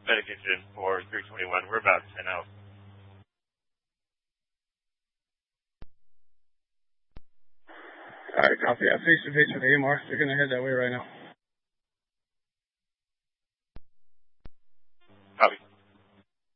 medication for 321. We're about 10 out. All right, copy. I face to face with AMR. They're going to head that way right now.